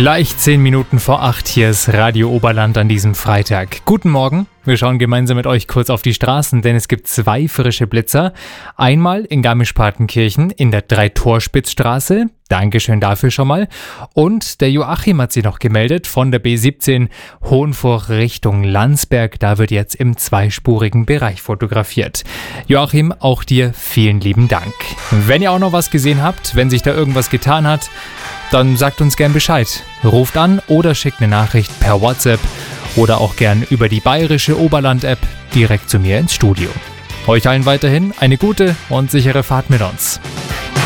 Gleich 10 Minuten vor 8, hier ist Radio Oberland an diesem Freitag. Guten Morgen, wir schauen gemeinsam mit euch kurz auf die Straßen, denn es gibt 2 frische Blitzer. Einmal in Garmisch-Partenkirchen in der Dreitorspitzstraße, Dankeschön dafür schon mal. Und der Joachim hat sich noch gemeldet von der B17 Hohenfurch Richtung Landsberg, da wird jetzt im zweispurigen Bereich fotografiert. Joachim, auch dir vielen lieben Dank. Wenn ihr auch noch was gesehen habt, wenn sich da irgendwas getan hat, dann sagt uns gern Bescheid. Ruft an oder schickt eine Nachricht per WhatsApp oder auch gern über die bayerische Oberland-App direkt zu mir ins Studio. Euch allen weiterhin eine gute und sichere Fahrt mit uns.